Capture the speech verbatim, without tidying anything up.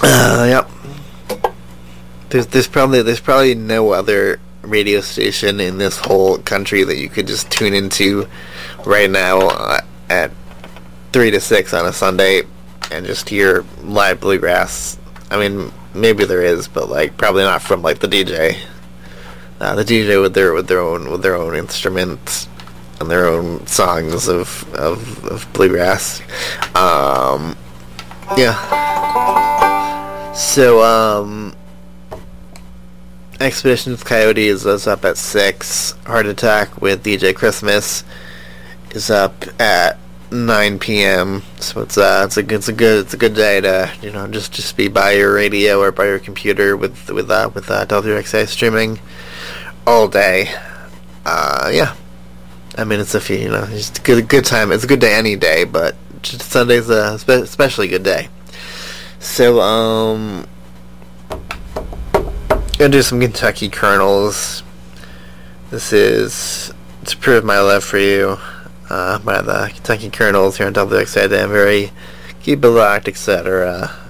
Uh, yep. There's there's probably there's probably no other radio station in this whole country that you could just tune into right now uh, at three to six on a Sunday and just hear live bluegrass. I mean, maybe there is, but like probably not from like the D J. Uh, the D J with their with their own with their own instruments and their own songs of of, of bluegrass. Um, yeah. So um, Expeditions Coyote is, is up at six. Heart Attack with D J Christmas is up at nine p.m. So it's uh it's a good it's a good it's a good day to, you know, just just be by your radio or by your computer with with uh with uh, W X A streaming all day. Uh, yeah. I mean, it's a few, you know, it's a good good time. It's a good day any day, but just Sunday's a spe- especially good day. So um, gonna do some Kentucky Colonels. This is To Prove My Love for You, uh, by the Kentucky Colonels here on W X A Danbury. Keep it locked, et cetera.